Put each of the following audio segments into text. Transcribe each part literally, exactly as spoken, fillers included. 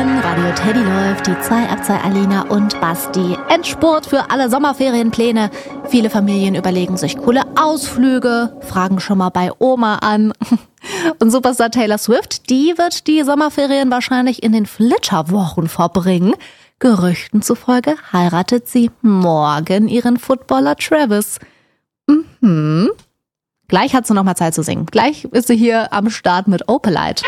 an, Radio Teddy läuft, die zwei ab zwei Alina und Basti. Endspurt für alle Sommerferienpläne. Viele Familien überlegen sich coole Ausflüge, fragen schon mal bei Oma an. Und Superstar Taylor Swift, die wird die Sommerferien wahrscheinlich in den Flitterwochen verbringen. Gerüchten zufolge heiratet sie morgen ihren Footballer Travis. Mhm. Gleich hat sie noch mal Zeit zu singen. Gleich ist sie hier am Start mit Opelite.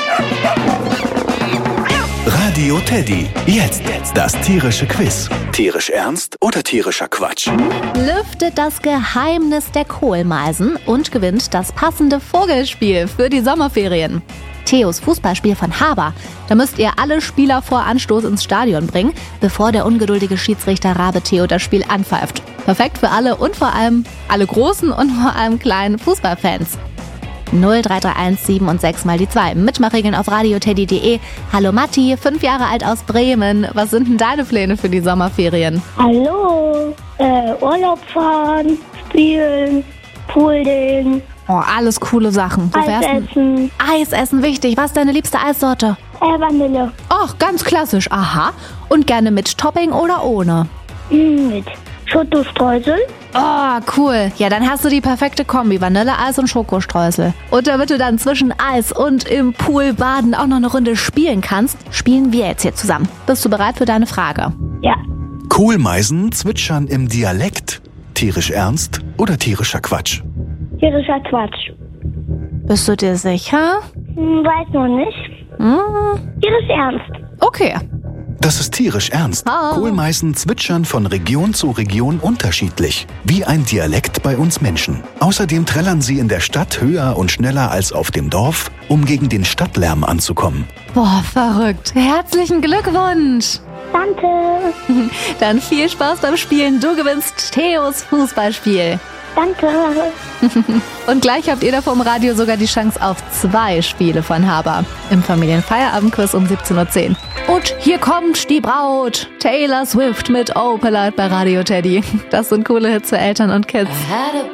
Radio Teddy. Jetzt das tierische Quiz. Tierisch ernst oder tierischer Quatsch? Lüftet das Geheimnis der Kohlmeisen und gewinnt das passende Vogelspiel für die Sommerferien. Theos Fußballspiel von Haber. Da müsst ihr alle Spieler vor Anstoß ins Stadion bringen, bevor der ungeduldige Schiedsrichter Rabe Theo das Spiel anpfeift. Perfekt für alle und vor allem alle großen und vor allem kleinen Fußballfans. null drei drei eins sieben und sechs mal die zwei. Mitmachregeln auf radioteddy punkt de. Hallo Matti, fünf Jahre alt aus Bremen. Was sind denn deine Pläne für die Sommerferien? Hallo, äh, Urlaub fahren, spielen, Poolding. Oh, alles coole Sachen. Wo Eis essen. Eis essen, wichtig. Was ist deine liebste Eissorte? Äh, Vanille. Ach, ganz klassisch. Aha. Und gerne mit Topping oder ohne? Mm, mit Schokostreusel. Oh, cool. Ja, dann hast du die perfekte Kombi. Vanilleeis und Schokostreusel. Und damit du dann zwischen Eis und im Pool baden auch noch eine Runde spielen kannst, spielen wir jetzt hier zusammen. Bist du bereit für deine Frage? Ja. Kohlmeisen zwitschern im Dialekt. Tierisch ernst oder tierischer Quatsch? Tierischer Quatsch. Bist du dir sicher? Hm, weiß noch nicht. Hm. Tierisch ernst. Okay. Das ist tierisch ernst. Ah. Kohlmeisen zwitschern von Region zu Region unterschiedlich. Wie ein Dialekt bei uns Menschen. Außerdem trällern sie in der Stadt höher und schneller als auf dem Dorf, um gegen den Stadtlärm anzukommen. Boah, verrückt. Herzlichen Glückwunsch. Danke. Dann viel Spaß beim Spielen. Du gewinnst Theos Fußballspiel. Danke. Und gleich habt ihr da vom Radio sogar die Chance auf zwei Spiele von Haber. Im Familienfeierabendquiz um siebzehn Uhr zehn. Und hier kommt die Braut. Taylor Swift mit Opelite bei Radio Teddy. Das sind coole Hits für Eltern und Kids.